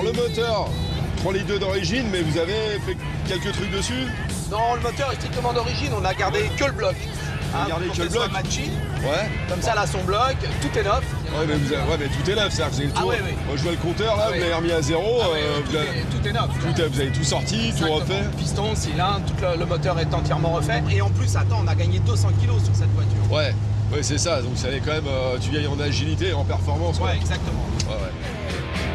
le moteur, 3 litres d'origine, mais vous avez fait quelques trucs dessus? Non, le moteur est strictement d'origine, on a gardé que le bloc. Gardé pour que le qu'il soit bloc. matchy. Ouais. Comme ça, là, son bloc, tout est neuf. Ouais, mais tout est neuf, c'est-à-dire que vous avez le tour. Ah, oui. Moi, je vois le compteur, là, Ah, vous oui. l'avez remis à zéro. Tout est neuf. Vous avez tout sorti, tout Exactement. refait. Piston, cylindre, tout le moteur est entièrement refait. Et en plus, attends, on a gagné 200 kilos sur cette voiture. Ouais, c'est ça. Donc, ça allait quand même, tu gagnes en agilité et en performance. Quoi. Ouais, exactement. Ouais.